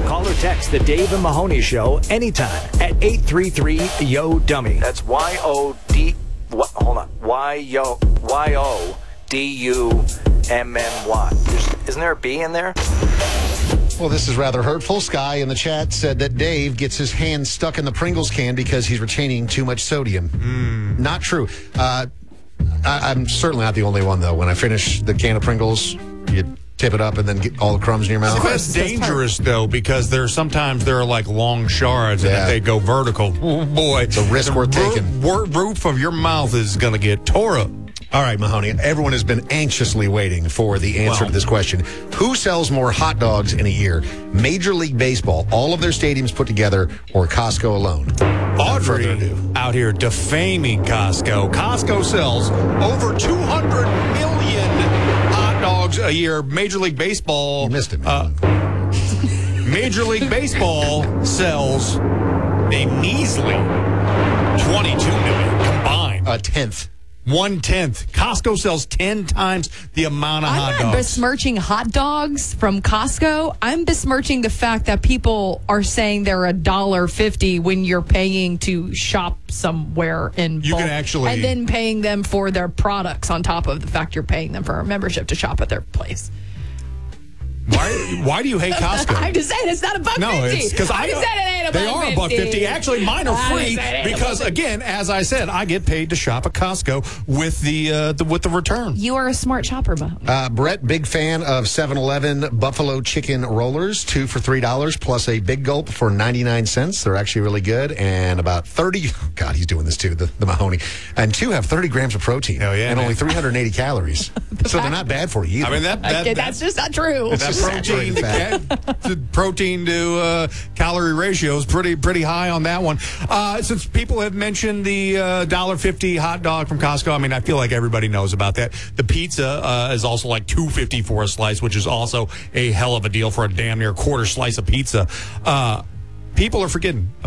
Call or text the Dave and Mahoney Show anytime at 833-YO-DUMMY. That's Y-O-D... Hold on. Y-O-D-U-M-M-Y. Isn't there a B in there? Well, this is rather hurtful. Sky in the chat said that Dave gets his hand stuck in the Pringles can because he's retaining too much sodium. Not true. I'm certainly not the only one, though. When I finish the can of Pringles, you tip it up and then get all the crumbs in your mouth. That's dangerous, though, because sometimes there are like long shards, and if they go vertical, oh boy, it's a risk worth taking. Roof of your mouth is going to get tore up. All right, Mahoney, everyone has been anxiously waiting for the answer to this question. Who sells more hot dogs in a year? Major League Baseball, all of their stadiums put together, or Costco alone? Audrey out here defaming Costco. Costco sells over 200 million hot dogs a year. Major League Baseball... You missed it, man. Major League Baseball sells a measly 22 million combined. A tenth. 1/10. Costco sells 10 times the amount of hot dogs. I'm not besmirching hot dogs from Costco. I'm besmirching the fact that people are saying they're $1.50 when you're paying to shop somewhere in bulk. You can actually... And then paying them for their products on top of the fact you're paying them for a membership to shop at their place. Why do you hate Costco? I'm just saying it's not $1.50. No, it's because I just said it ain't they are $1.50. Actually, mine are free because, again, as I said, I get paid to shop at Costco with the return. You are a smart shopper, Bo. Brett, big fan of 7-Eleven Buffalo Chicken Rollers, 2 for $3 plus a Big Gulp for 99 cents. They're actually really good, and about 30. God, he's doing this too. The Mahoney, and 2 have 30 grams of protein. Hell yeah, and man. only 380 calories. So they're not bad for you either. I mean that's just not true. That protein to calorie ratio is pretty high on that one. Since people have mentioned the $1.50 hot dog from Costco, I mean, I feel like everybody knows about that. The pizza is also like $2.50 for a slice, which is also a hell of a deal for a damn near quarter slice of pizza. People are forgetting